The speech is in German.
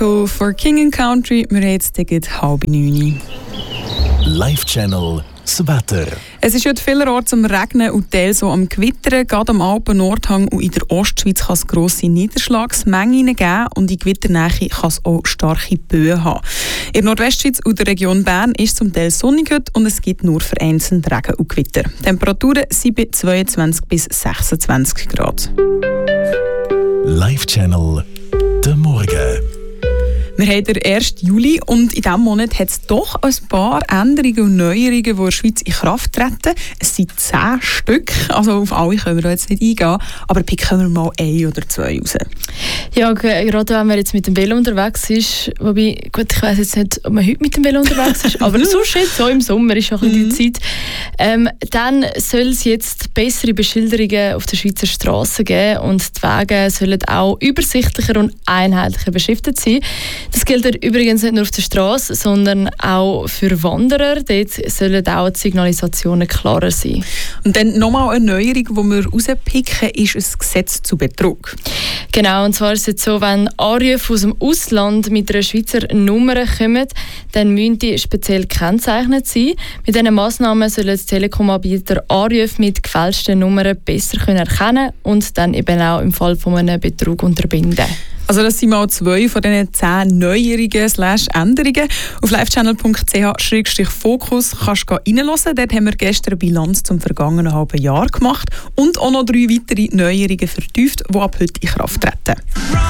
Echo for King & Country. Wir haben jetzt gegen 8:30. Live-Channel das Wetter. Es ist heute vielerorts am Regnen und teils so am Gewittern. Gerade am Alpen-Nordhang und in der Ostschweiz kann es grosse Niederschlagsmengen geben und in Gewitternähe kann es auch starke Böen haben. In der Nordwestschweiz und der Region Bern ist es zum Teil sonnig heute und es gibt nur vereinzelt Regen und Gewitter. Die Temperaturen sind bei 22 bis 26 Grad. Live-Channel der Morgen. Wir haben den 1. Juli und in diesem Monat hat es doch ein paar Änderungen und Neuerungen, die in der Schweiz in Kraft treten. Es sind 10 Stück, also auf alle können wir jetzt nicht eingehen, aber picken wir mal 1 oder 2 raus. Ja, gerade wenn man jetzt mit dem Velo unterwegs ist, wobei, gut, ich weiss jetzt nicht, ob man heute mit dem Velo unterwegs ist, aber sonst jetzt, so im Sommer ist ja ein bisschen die Zeit, dann soll es jetzt bessere Beschilderungen auf den Schweizer Strassen geben und die Wege sollen auch übersichtlicher und einheitlicher beschriftet sein. Das gilt übrigens nicht nur auf der Straße, sondern auch für Wanderer. Dort sollen auch die Signalisationen klarer sein. Und dann nochmal eine Neuerung, die wir rauspicken, ist ein Gesetz zu Betrug. Genau, und zwar ist es jetzt so, wenn Anrufe aus dem Ausland mit einer Schweizer Nummer kommen, dann müssen die speziell gekennzeichnet sein. Mit diesen Massnahmen sollen die Telekom-Anbieter Anrufe mit gefälschten Nummern besser erkennen und dann eben auch im Fall von einem Betrug unterbinden. Also das sind mal 2 von diesen 10 Neuerungen/Änderungen. Auf livechannel.ch/Fokus kannst du reinhören. Dort haben wir gestern eine Bilanz zum vergangenen halben Jahr gemacht und auch noch 3 weitere Neuerungen vertieft, die ab heute in Kraft treten.